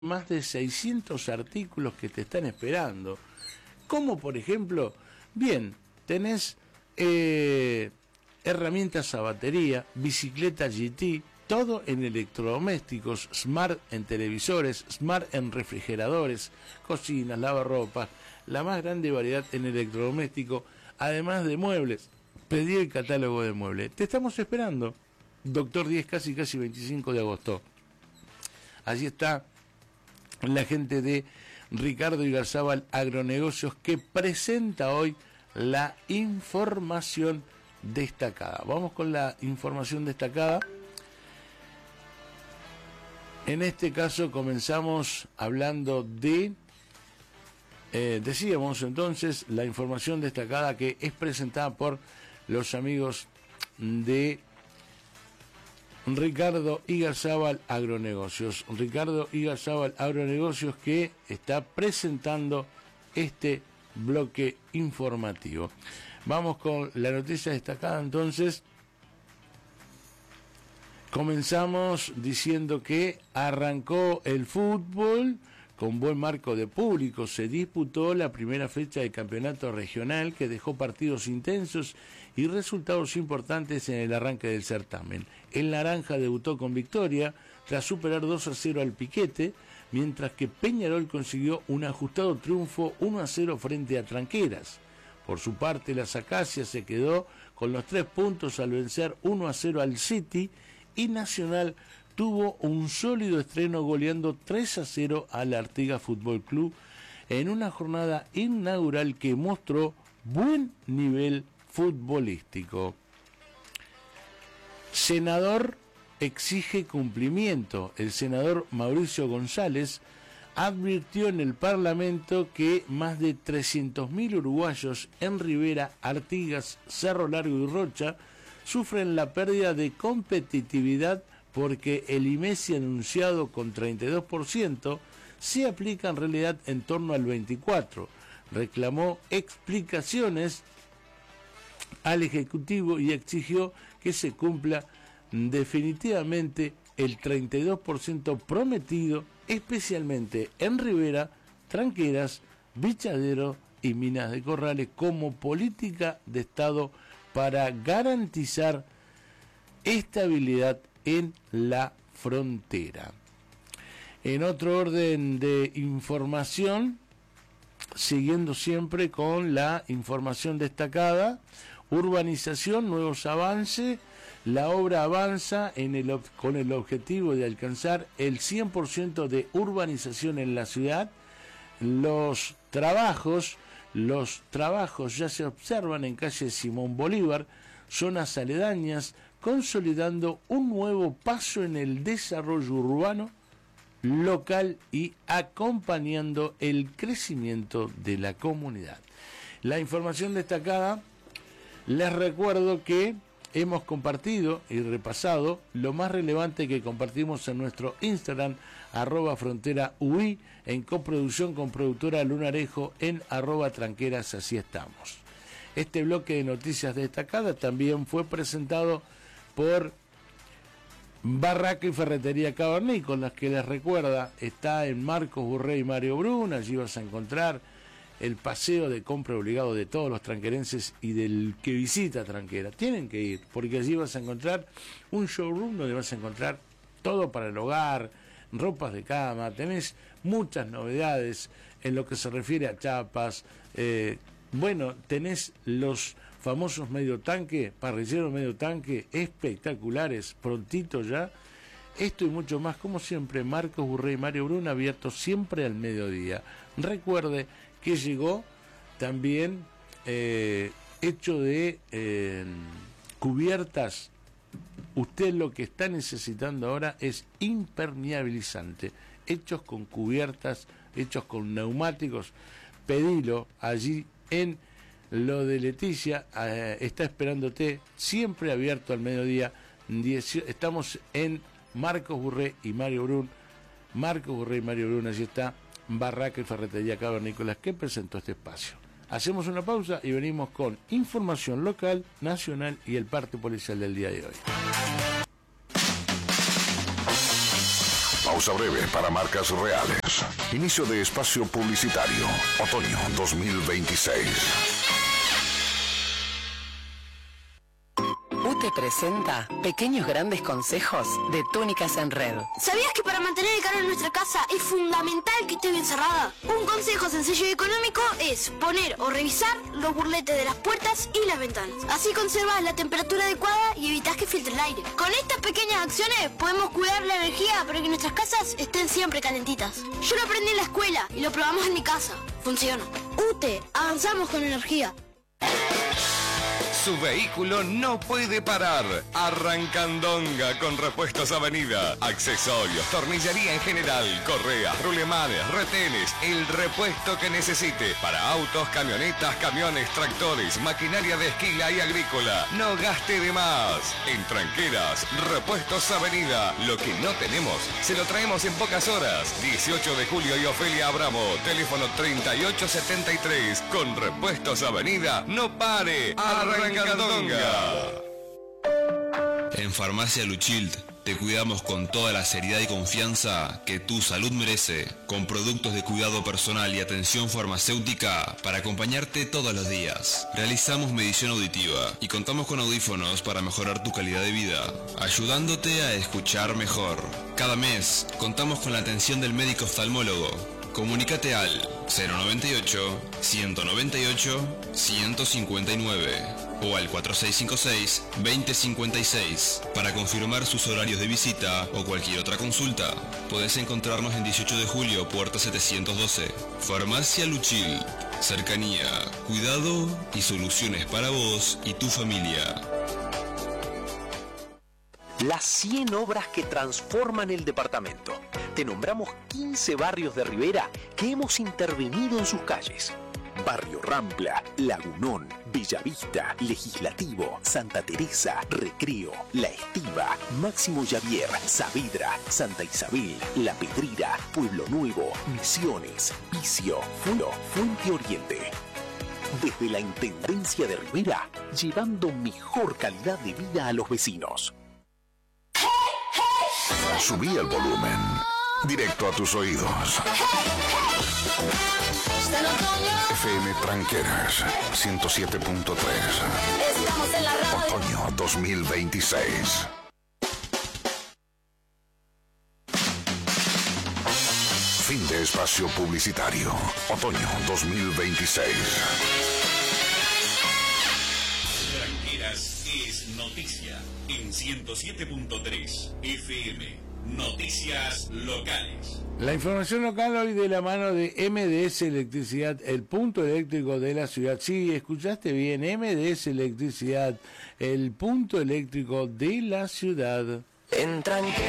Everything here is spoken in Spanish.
más de 600 artículos que te están esperando. Como por ejemplo, bien, tenés herramientas a batería, bicicleta GT, todo en electrodomésticos, smart en televisores, smart en refrigeradores, cocinas, lavarropas, la más grande variedad en electrodoméstico, además de muebles. Pedí el catálogo de muebles. Te estamos esperando. Doctor 10, casi 25 de agosto. Allí está la gente de Ricardo Igarzábal Agronegocios, que presenta hoy la información destacada. Vamos con la información destacada. En este caso comenzamos hablando de, decíamos entonces, la información destacada que es presentada por los amigos de Ricardo Igarzábal Agronegocios. Ricardo Igarzábal Agronegocios, que está presentando este bloque informativo. Vamos con la noticia destacada entonces. Comenzamos diciendo que arrancó el fútbol con buen marco de público. Se disputó la primera fecha del campeonato regional, que dejó partidos intensos y resultados importantes en el arranque del certamen. El Naranja debutó con victoria tras superar 2-0 al Piquete, mientras que Peñarol consiguió un ajustado triunfo 1-0 frente a Tranqueras. Por su parte, las Acacias se quedó con los 3 puntos al vencer 1-0 al City, y Nacional tuvo un sólido estreno goleando 3-0 al Artigas Fútbol Club en una jornada inaugural que mostró buen nivel futbolístico. Senador exige cumplimiento. El senador Mauricio González advirtió en el Parlamento que más de 300.000 uruguayos en Rivera, Artigas, Cerro Largo y Rocha sufren la pérdida de competitividad porque el IMESI anunciado con 32% se aplica en realidad en torno al 24%. Reclamó explicaciones al Ejecutivo y exigió que se cumpla definitivamente el 32% prometido, especialmente en Rivera, Tranqueras, Bichadero y Minas de Corrales, como política de Estado para garantizar estabilidad en la frontera. En otro orden de información, siguiendo siempre con la información destacada, urbanización, nuevos avances. La obra avanza con el objetivo de alcanzar el 100% de urbanización en la ciudad. Los trabajos ya se observan en calle Simón Bolívar, zonas aledañas, consolidando un nuevo paso en el desarrollo urbano local y acompañando el crecimiento de la comunidad. La información destacada, les recuerdo que hemos compartido y repasado lo más relevante que compartimos en nuestro Instagram, @fronteraui, en coproducción con productora Lunarejo, en @tranqueras, así estamos. Este bloque de noticias destacadas también fue presentado por Barraca y Ferretería Cabernet, con las que les recuerda, está en Marcos Burré y Mario Bruna. Allí vas a encontrar el paseo de compra obligado de todos los tranquerenses y del que visita Tranquera. Tienen que ir, porque allí vas a encontrar un showroom donde vas a encontrar todo para el hogar, ropas de cama, tenés muchas novedades en lo que se refiere a chapas. Tenés los famosos medio tanque, parrilleros medio tanque, espectaculares, prontito ya. Esto y mucho más, como siempre, Marcos Burré y Mario Bruna, abierto siempre al mediodía. Recuerde que llegó también hecho de cubiertas. Usted lo que está necesitando ahora es impermeabilizante, hechos con cubiertas, hechos con neumáticos. Pedilo allí en lo de Leticia, está esperándote, siempre abierto al mediodía. Estamos en Marcos Burré y Mario Brun. Marcos Burré y Mario Brun, allí está Barraca y Ferretería Cavernícolas, que presentó este espacio. Hacemos una pausa y venimos con información local, nacional y el parte policial del día de hoy. Pausa breve para marcas reales. Inicio de espacio publicitario. Otoño 2026. UTE presenta Pequeños Grandes Consejos de Túnicas en Red. ¿Sabías que para mantener el calor en nuestra casa es fundamental que esté bien cerrada? Un consejo sencillo y económico es poner o revisar los burletes de las puertas y las ventanas. Así conservas la temperatura adecuada y evitas que filtre el aire. Con estas pequeñas acciones podemos cuidar la energía para que nuestras casas estén siempre calentitas. Yo lo aprendí en la escuela y lo probamos en mi casa. Funciona. UTE, avanzamos con energía. Su vehículo no puede parar. Arrancandonga con Repuestos Avenida. Accesorios, tornillería en general, correas, rulemanes, retenes, el repuesto que necesite para autos, camionetas, camiones, tractores, maquinaria de esquila y agrícola. No gaste de más. En Tranqueras, Repuestos Avenida. Lo que no tenemos, se lo traemos en pocas horas. 18 de julio y Ofelia Abramo. Teléfono 3873. Con Repuestos Avenida, no pare. Arrancandonga. En Farmacia Luchild te cuidamos con toda la seriedad y confianza que tu salud merece, con productos de cuidado personal y atención farmacéutica para acompañarte todos los días. Realizamos medición auditiva y contamos con audífonos para mejorar tu calidad de vida, ayudándote a escuchar mejor. Cada mes contamos con la atención del médico oftalmólogo. Comunícate al 098-198-159 o al 4656-2056 para confirmar sus horarios de visita o cualquier otra consulta. Podés encontrarnos en 18 de julio, puerta 712. Farmacia Luchil. Cercanía, cuidado y soluciones para vos y tu familia. Las 100 obras que transforman el departamento. Te nombramos 15 barrios de Rivera que hemos intervenido en sus calles. Barrio Rampla, Lagunón, Bellavista, Legislativo, Santa Teresa, Recreo, La Estiva, Máximo Javier, Saavedra, Santa Isabel, La Pedrera, Pueblo Nuevo, Misiones, Vicio, Fuente Oriente. Desde la Intendencia de Rivera, llevando mejor calidad de vida a los vecinos. Subí el volumen. Directo a tus oídos. FM Tranqueras 107.3. Estamos en la radio. Otoño 2026. Fin de espacio publicitario. Otoño 2026. Tranqueras es noticia en 107.3 FM. Noticias locales. La información local hoy de la mano de MDS Electricidad, el punto eléctrico de la ciudad. Sí, escuchaste bien, MDS Electricidad, el punto eléctrico de la ciudad. En Tranqueras